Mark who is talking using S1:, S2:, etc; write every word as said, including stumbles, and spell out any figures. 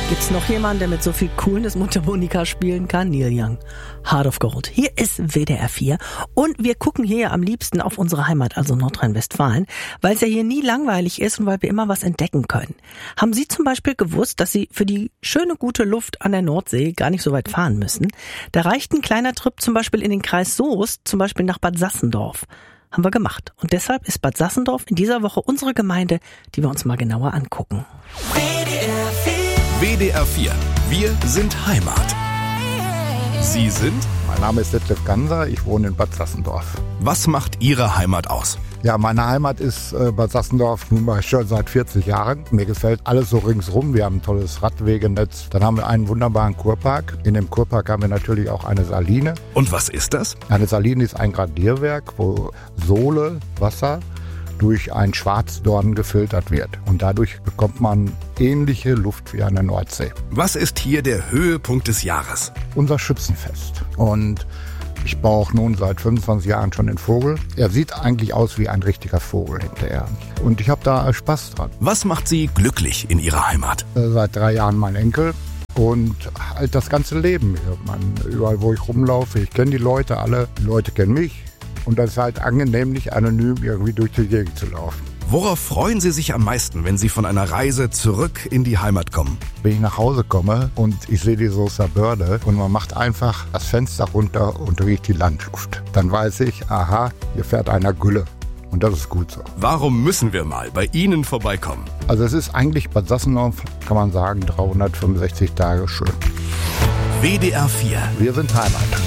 S1: Gibt's noch jemanden, der mit so viel Coolness Mundharmonika spielen kann? Neil Young. Heart of Gold. Hier ist W D R vier und wir gucken hier am liebsten auf unsere Heimat, also Nordrhein-Westfalen, weil es ja hier nie langweilig ist und weil wir immer was entdecken können. Haben Sie zum Beispiel gewusst, dass Sie für die schöne, gute Luft an der Nordsee gar nicht so weit fahren müssen? Da reicht ein kleiner Trip zum Beispiel in den Kreis Soest, zum Beispiel nach Bad Sassendorf. Haben wir gemacht. Und deshalb ist Bad Sassendorf in dieser Woche unsere Gemeinde, die wir uns mal genauer angucken.
S2: W D R vier.
S3: W D R vier. Wir sind Heimat. Sie sind?
S4: Mein Name ist Detlef Ganser, ich wohne in Bad Sassendorf.
S3: Was macht Ihre Heimat aus?
S4: Ja, meine Heimat ist äh, Bad Sassendorf nun mal schon seit vierzig Jahren. Mir gefällt alles so ringsrum. Wir haben ein tolles Radwegenetz. Dann haben wir einen wunderbaren Kurpark. In dem Kurpark haben wir natürlich auch eine Saline.
S3: Und was ist das?
S4: Eine Saline ist ein Gradierwerk, wo Sohle, Wasser, durch einen Schwarzdorn gefiltert wird. Und dadurch bekommt man ähnliche Luft wie an der Nordsee.
S3: Was ist hier der Höhepunkt des Jahres?
S4: Unser Schützenfest. Und ich baue nun seit fünfundzwanzig Jahren schon den Vogel. Er sieht eigentlich aus wie ein richtiger Vogel hinterher. Und ich habe da Spaß dran.
S3: Was macht Sie glücklich in Ihrer Heimat?
S4: Seit drei Jahren mein Enkel. Und halt das ganze Leben hier. Man, überall, wo ich rumlaufe, ich kenne die Leute alle. Die Leute kennen mich. Und das ist halt angenehm, nicht anonym irgendwie durch die Gegend zu laufen.
S3: Worauf freuen Sie sich am meisten, wenn Sie von einer Reise zurück in die Heimat kommen?
S4: Wenn ich nach Hause komme und ich sehe die Soester Börde und man macht einfach das Fenster runter und riecht die Landluft, dann weiß ich, aha, hier fährt einer Gülle. Und das ist gut so.
S3: Warum müssen wir mal bei Ihnen vorbeikommen?
S4: Also es ist eigentlich Bad Sassendorf, kann man sagen, dreihundertfünfundsechzig Tage schön.
S3: W D R vier.
S4: Wir sind Heimat.